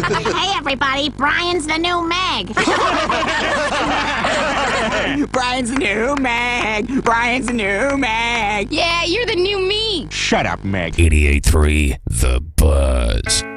Hey, everybody, Brian's the new Meg. Brian's the new Meg. Brian's the new Meg. Yeah, you're the new me. Shut up, Meg. 88.3 The Buzz.